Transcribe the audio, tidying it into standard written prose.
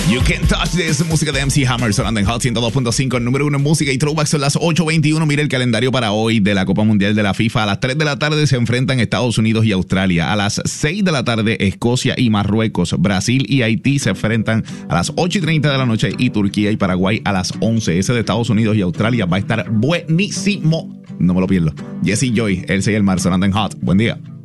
You Can't Touch This, música de MC Hammer, sonando en Hot 102.5, número 1 en música y throwback. Son las 8:21. Mira el calendario para hoy de la Copa Mundial de la FIFA. A las 3 de la tarde se enfrentan Estados Unidos y Australia. A las 6 de la tarde Escocia y Marruecos. Brasil y Haití se enfrentan a las 8:30 de la noche y Turquía y Paraguay a las 11. Ese de Estados Unidos y Australia va a estar buenísimo. No me lo pierdo. Jesse Joy, el 6 del mar, sonando en Hot. Buen día.